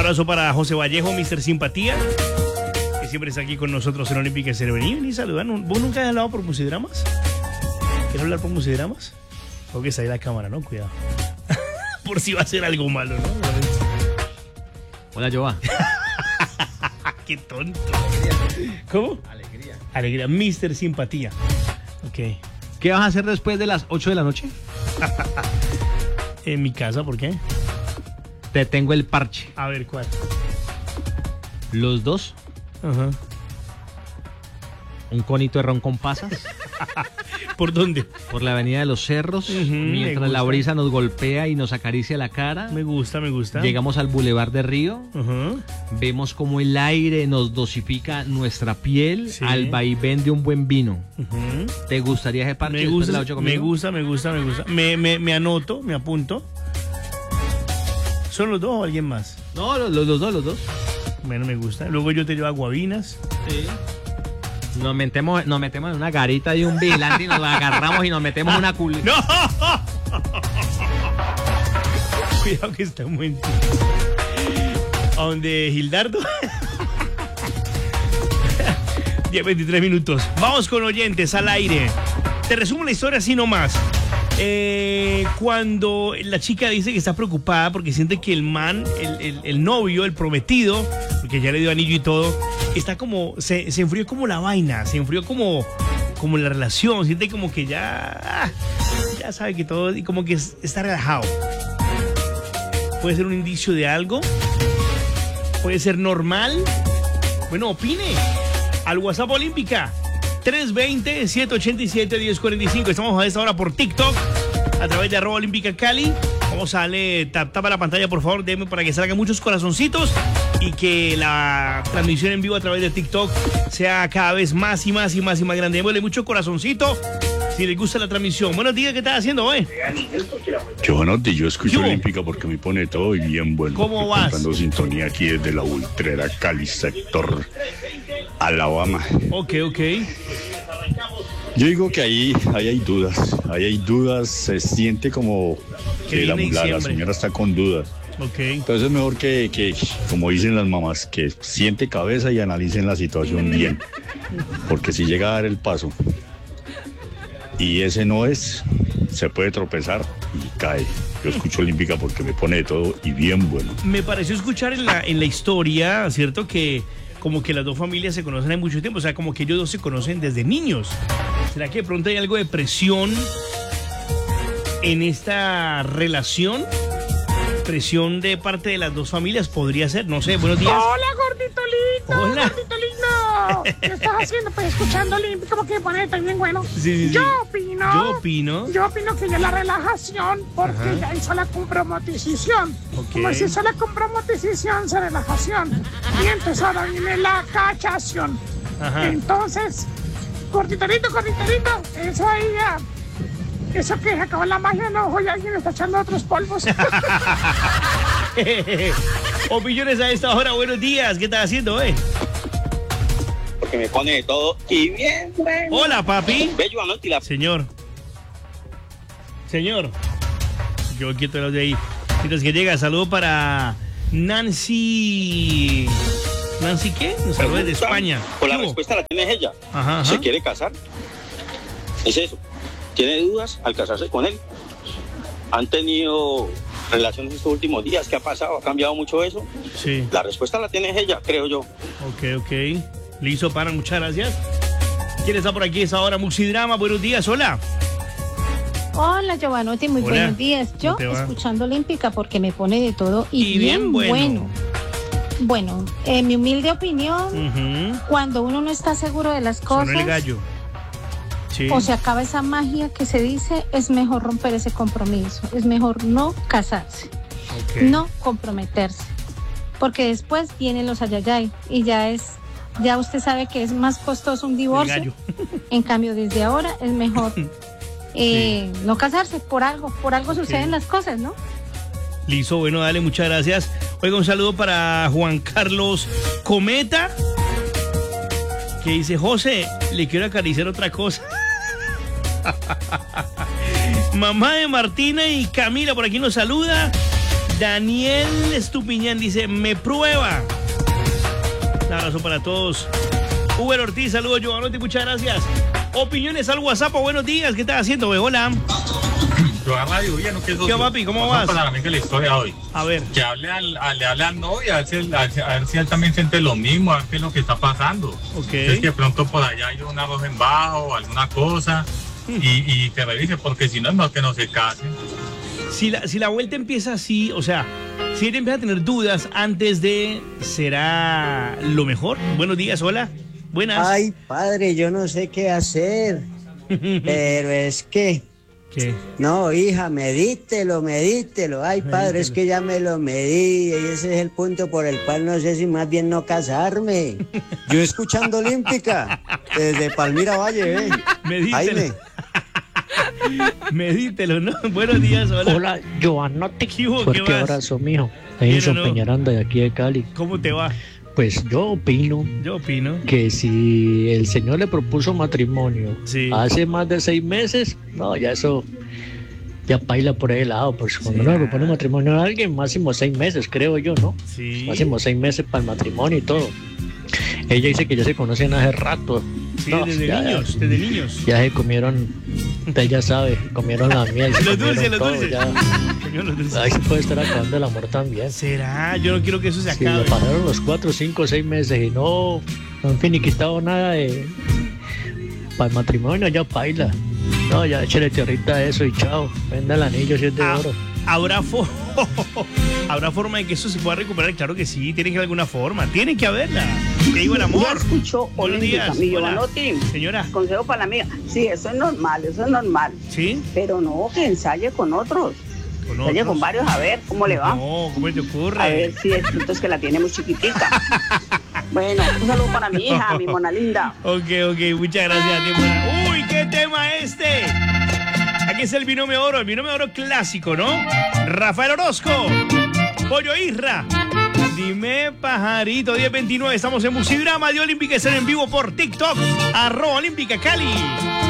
abrazo para José Vallejo, Mr. Simpatía, que siempre está aquí con nosotros en Olímpica Estéreo. Vení, saludan. ¿Vos nunca has hablado por Musidramas? ¿Quieres hablar por Musidramas? Creo que está ahí la cámara, ¿no? Cuidado. Por si va a ser algo malo, ¿no? Hola, Joa. Qué tonto. ¿Cómo? Alegría. Mr. Simpatía. Ok. ¿Qué vas a hacer después de las 8 de la noche? En mi casa, ¿por qué? Te tengo el parche. A ver, ¿cuál? Los dos. Ajá. Un conito de ron con pasas. ¿Por dónde? Por la avenida de los Cerros. Mientras la brisa nos golpea y nos acaricia la cara. Me gusta. Llegamos al Boulevard de Río. Ajá. Vemos como el aire nos dosifica nuestra piel, sí, al vaivén de un buen vino. Ajá. ¿Te gustaría ese parche? Me gusta, de la 8 conmigo? me gusta. Me anoto, me apunto. ¿Son los dos o alguien más? No, los dos. Bueno, me gusta. Luego yo te llevo a Guavinas. Sí. Nos metemos en una garita de un vigilante y nos agarramos y nos metemos en una culita. ¡No! Cuidado que está muy... ¿A dónde, Gildardo? 10:23 minutos. Vamos con oyentes al aire. Te resumo la historia así nomás. Cuando la chica dice que está preocupada porque siente que el man, el novio, el prometido, porque ya le dio anillo y todo, está como, se enfrió como la vaina, se enfrió como la relación, siente como que ya sabe que todo, y como que está relajado. Puede ser un indicio de algo, puede ser normal. Bueno, opine al WhatsApp Olímpica 320-787-1045. Estamos a esta hora por TikTok a través de @Olímpica Cali. Vamos a darle tapa la pantalla, por favor, déme para que salgan muchos corazoncitos y que la transmisión en vivo a través de TikTok sea cada vez más grande. Démosle mucho corazoncito si les gusta la transmisión. Buenos días, ¿qué estás haciendo hoy? Yo escucho Olímpica porque me pone todo y bien bueno. ¿Cómo vas? Dando sintonía aquí desde la Ultrera Cali, sector Alabama. Ok. Yo digo que ahí hay dudas, se siente como que la señora está con dudas. Ok. Entonces es mejor que, como dicen las mamás, que siente cabeza y analicen la situación bien. Porque si llega a dar el paso y ese no es, se puede tropezar y cae. Yo escucho Olímpica porque me pone de todo y bien bueno. Me pareció escuchar en la historia, ¿cierto? Que como que las dos familias se conocen hace mucho tiempo, o sea, como que ellos dos se conocen desde niños. ¿Será que de pronto hay algo de presión en esta relación? Presión de parte de las dos familias, podría ser, no sé, buenos días. Hola, gordito lindo. Hola. Gordito lindo. ¿Qué estás haciendo? Pues escuchando Olímpica porque me pone también bueno. Sí. Yo opino que ya la relajación, porque ajá, ya hizo la comprometización. Ok. Como si hizo la comprometización, se relajación. Y entonces ahora viene la cachación. Ajá. Entonces, gordito lindo, eso ahí ya. Eso que acabó la magia, no, hoy alguien está echando otros polvos. Opiniones a esta hora, buenos días, ¿qué estás haciendo, Porque me pone de todo y bien bueno. Hola, papi. Bello anoche la... Señor, yo quieto los de ahí. Mientras que llega, saludo para Nancy. ¿Nancy qué? Nos saluda desde España. Pues la respuesta la tiene ella. Ajá. ¿Se quiere casar? Es eso. ¿Tiene dudas al casarse con él? ¿Han tenido relaciones estos últimos días? ¿Qué ha pasado? ¿Ha cambiado mucho eso? Sí. La respuesta la tiene ella, creo yo. Ok. Listo, para, muchas gracias. ¿Quién está por aquí? Es ahora Musidrama. Buenos días, hola. Hola, Giovanotti, muy Hola. buenos días. Yo ¿Cómo te va? escuchando Olímpica porque me pone de todo y bien bueno. Bueno, en mi humilde opinión, Ujú. cuando uno no está seguro de las Sonó cosas el gallo. Sí. o se acaba esa magia que se dice, es mejor romper ese compromiso, es mejor no casarse, Ok. no comprometerse, porque después vienen los ayayay y ya usted sabe que es más costoso un El divorcio. gallo. En cambio, desde ahora es mejor no casarse, por algo suceden las cosas, ¿no? Listo, bueno, dale, muchas gracias. Oiga, un saludo para Juan Carlos Cometa, que dice, José, le quiero acariciar otra cosa. Mamá de Martina y Camila por aquí nos saluda. Daniel Estupiñán dice, me prueba. Un abrazo para todos. Uber Ortiz, saludos, Giovanotti, muchas gracias. Opiniones al WhatsApp, buenos días, ¿qué estás haciendo, güey? Hola. ¿Qué papi? ¿Cómo vas? Para mí que la historia hoy. A ver. Que hable al novio, a ver si él también siente lo mismo, a ver qué es lo que está pasando. Ok. Es que pronto por allá hay un arroz en bajo o alguna cosa y que revise, porque si no es mejor que no se casen. Si la vuelta empieza así, o sea, si él empieza a tener dudas antes de, ¿será lo mejor? Buenos días, hola. Buenas. Ay, padre, yo no sé qué hacer, pero es que... ¿Qué? No, hija, medítelo. Ay, padre, es que ya me lo medí y ese es el punto por el cual no sé si más bien no casarme. Yo escuchando Olímpica, desde Palmira Valle, Medítelo. Jaime. Medítelo, ¿no? Buenos días, hola. Hola, Giovanotti. ¿Qué hubo? Fuerte ¿Qué más? abrazo, mijo. Edison no? Peñaranda, de aquí de Cali. ¿Cómo te va? Pues yo opino que si el señor le propuso matrimonio hace más de 6 meses, no, ya eso, ya baila por ese lado. Pues cuando uno le propone matrimonio a alguien, máximo 6 meses, creo yo, ¿no? Sí. Máximo 6 meses para el matrimonio y todo. Ella dice que ya se conocen hace rato. Sí, No, desde ya, niños. Ya se comieron, usted ya sabe, comieron la miel. Los dulces. Ya. Ahí se puede estar acabando el amor también. ¿Será? Yo no quiero que eso se Sí, acabe. le pasaron los 4, 5, 6 meses y no han finiquitado nada para el matrimonio, ya baila. No, ya échale tierrita a eso y chao. Venda el anillo si es de oro. ¿Habrá forma de que eso se pueda recuperar? Claro que sí, tiene que haber alguna forma. Tiene que haberla. Que digo el amor. Ya escuchó Olímpica, mi Giovanotti. Señora. Consejo para la amiga. Sí, eso es normal. ¿Sí? Pero no, que ensaye con otros. Ensaye con varios, a ver cómo le va. No, ¿cómo te ocurre? A ver si es es que la tiene muy chiquitica. Bueno, un saludo para mi hija, mi mona linda. Ok, muchas gracias. Uy, ¿qué tema este? Aquí es el binomio oro clásico, ¿no? Rafael Orozco, Pollo Isra. Dime, pajarito, 10:29. Estamos en Musidrama de Olímpica, están en vivo por TikTok, @Olímpica Cali.